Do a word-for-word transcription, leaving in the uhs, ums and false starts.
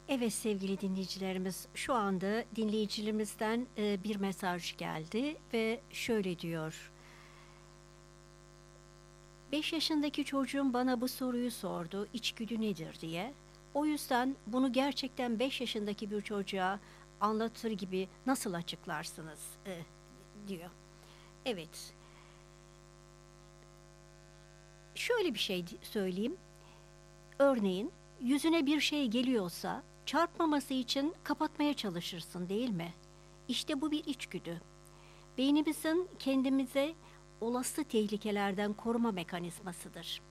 Evet sevgili dinleyicilerimiz, şu anda dinleyicilerimizden e, bir mesaj geldi ve şöyle diyor. Beş yaşındaki çocuğum bana bu soruyu sordu, içgüdü nedir diye. O yüzden bunu gerçekten beş yaşındaki bir çocuğa anlatır gibi nasıl açıklarsınız e, diyor. Evet, şöyle bir şey di- söyleyeyim. Örneğin yüzüne bir şey geliyorsa çarpmaması için kapatmaya çalışırsın değil mi? İşte bu bir içgüdü. Beynimizin kendimize olası tehlikelerden koruma mekanizmasıdır.